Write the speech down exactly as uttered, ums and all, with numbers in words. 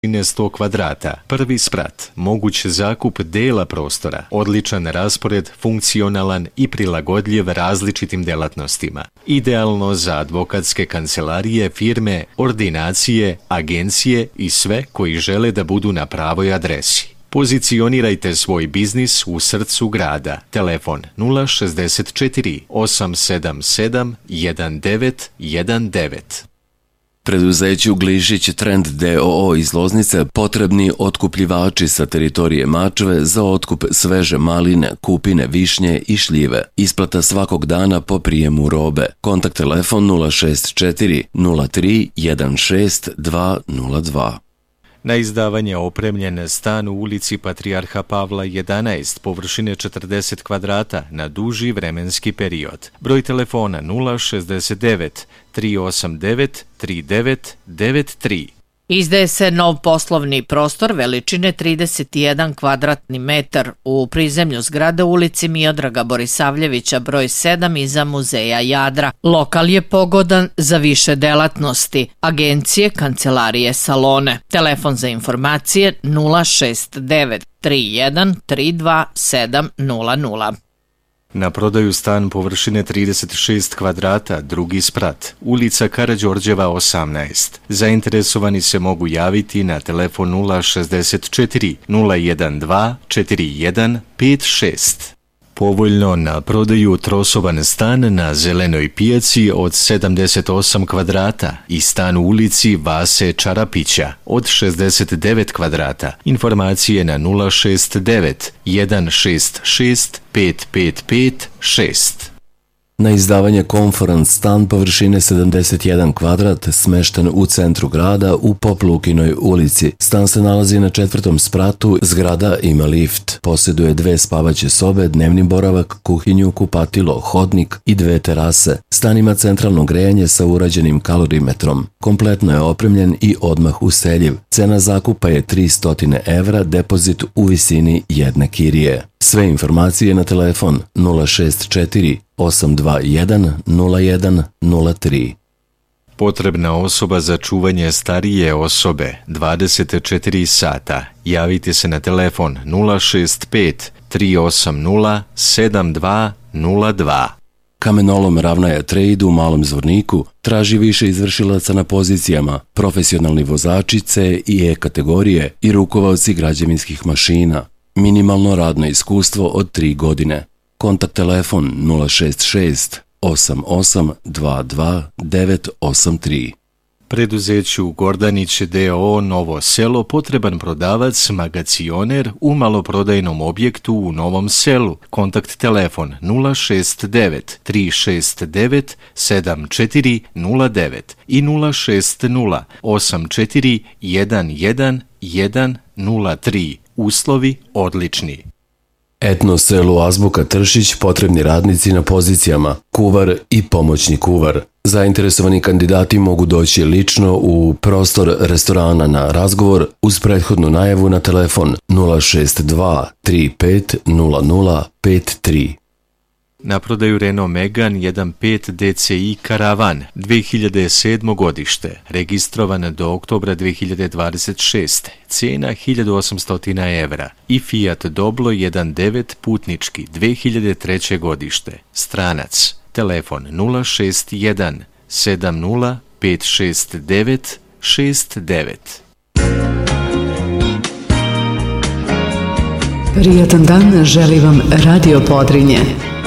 sto kvadrata. Prvi sprat, moguć zakup dela prostora, odličan raspored, funkcionalan i prilagodljiv različitim delatnostima. Idealno za advokatske kancelarije, firme, ordinacije, agencije i sve koji žele da budu na pravoj adresi. Pozicionirajte svoj biznis u srcu grada. Telefon nula šezdeset četiri osam sedam sedam jedan devet jedan devet. Preduzeću Glišić Trend d o o iz Loznice potrebni otkupljivači sa teritorije Mačve za otkup sveže maline, kupine, višnje i šljive. Isplata svakog dana po prijemu robe. Kontakt telefon nula šest četiri nula tri jedan šest dva nula dva. Na izdavanje opremljen stan u ulici Patrijarha Pavla jedanaest, površine četrdeset kvadrata, na duži vremenski period. Broj telefona nula šezdeset devet tri osam devet tri devet devet tri. Izdaje se nov poslovni prostor veličine trideset jedan kvadratni metar u prizemlju zgrade u ulici Miodraga Borisavljevića broj sedam iza Muzeja Jadra. Lokal je pogodan za više delatnosti, agencije, kancelarije, salone. Telefon za informacije nula šest devet tri jedan tri dva sedam nula nula. Na prodaju stan površine trideset šest kvadrata, drugi sprat, ulica Karađorđeva osamnaest. Zainteresovani se mogu javiti na telefon nula šezdeset četiri nula jedan dva četiri jedan pet šest. Povoljno na prodaju trosoban stan na Zelenoj pijaci od sedamdeset osam kvadrata i stan u ulici Vase Čarapića od šezdeset devet kvadrata. Informacije na nula šest devet jedan šest šest pet pet pet šest. Na izdavanje Konferans stan površine sedamdeset jedan kvadrat smešten u centru grada u Poplukinoj ulici. Stan se nalazi na četvrtom spratu, zgrada ima lift. Posjeduje dve spavaće sobe, dnevni boravak, kuhinju, kupatilo, hodnik i dve terase. Stan ima centralno grejanje sa urađenim kalorimetrom. Kompletno je opremljen i odmah useljiv. Cena zakupa je tristo evra, depozit u visini jedne kirije. Sve informacije na telefon nula šest četiri osam dva jedan nula jedan nula tri. Potrebna osoba za čuvanje starije osobe dvadeset četiri sata. Javite se na telefon nula šest pet tri osam nula sedam dva nula dva. Kamenolom Ravnaja Trade u Malom Zvorniku traži više izvršilaca na pozicijama, profesionalni vozači C i E kategorije i rukovaoci građevinskih mašina. Minimalno radno iskustvo od tri godine. Kontakt telefon nula šest šest osam osam dva dva devet osam tri. Preduzeću Gordanić d o o Novo Selo potreban prodavac, magacioner u maloprodajnom objektu u Novom Selu. Kontakt telefon nula šest devet tri šest devet sedam četiri nula devet i nula šest nula osam četiri jedan jedan jedan nula tri. Uslovi odlični. Etno selu Azbuka Tršić potrebni radnici na pozicijama kuvar i pomoćni kuvar. Zainteresovani kandidati mogu doći lično u prostor restorana na razgovor uz prethodnu najavu na telefon nula šest dva tri pet nula nula pet tri. Na prodaju Renault Megane jedan pet D C I Karavan, dve hiljade sedmo godište, registrovan do oktobra dve hiljade dvadeset šeste. Cena hiljadu osamsto evra. I Fiat Doblo jedan devet putnički, dve hiljade treće godište, stranac. Telefon nula šest jedan sedam nula pet šest devet šest devet. Prijatan dan želi vam Radio Podrinje.